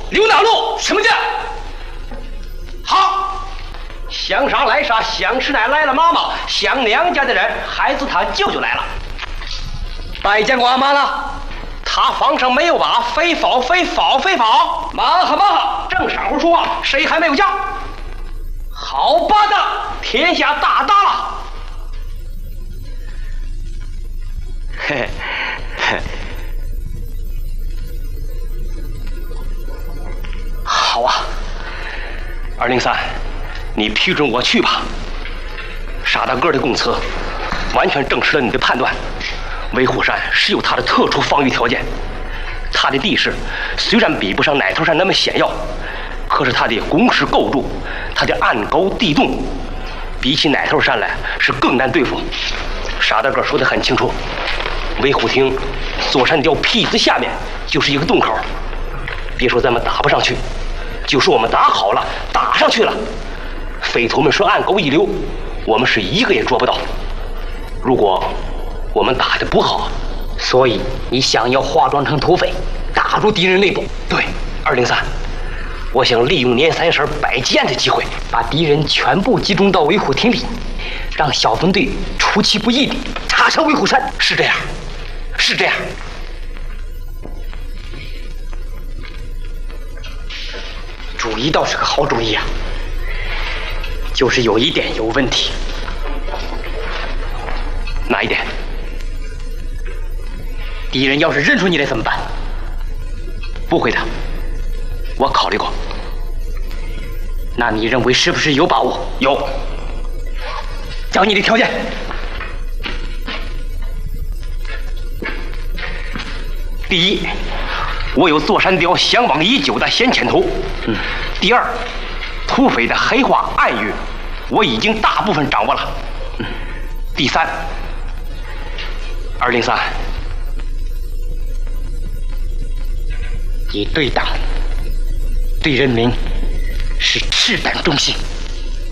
刘大路，什么的？好，乡上来杀，乡师奶来了妈妈，乡娘家的人，孩子他舅舅来了。拜见过阿妈了。他房上没有把非否。马哈，正晌午说话，谁还没有叫？好巴的，天下大了。嘿嘿。好啊，203，你批准我去吧。沙大个的供词完全证实了你的判断，威虎山是有它的特殊防御条件。它的地势虽然比不上奶头山那么险要，可是它的工事构筑，它的暗沟地洞，比起奶头山来是更难对付。沙大个说得很清楚，威虎亭左山雕坯子下面就是一个洞口，别说咱们打不上去，就是我们打好了，打上去了，匪徒们说暗沟一流，我们是一个也捉不到。如果我们打得不好， 所以你想要化妆成土匪，打入敌人内部？ 对，203，我想利用年三十摆剑的机会， 把敌人全部集中到威虎亭里，让小分队出其不意地插上威虎山。 是这样。 主意倒是个好主意啊，就是有一点有问题。 哪一点？ 敌人要是认出你来怎么办？ 不会的，我考虑过。 那你认为是不是有把握？ 有。 讲你的条件。 第一，我有座山雕向往已久的先遣图。第二，土匪的黑话暗语，我已经大部分掌握了。第三，203， 你对党、对人民是赤胆忠心。